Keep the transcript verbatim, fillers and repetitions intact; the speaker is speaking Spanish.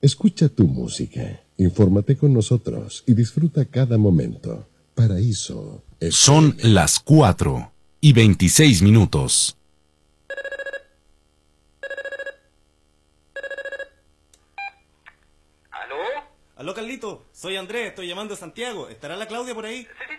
Escucha tu música, infórmate con nosotros y disfruta cada momento. Paraíso. Son las cuatro y veintiséis minutos. ¿Aló? Aló, Carlito, soy Andrés, estoy llamando a Santiago. ¿Estará la Claudia por ahí? Sí,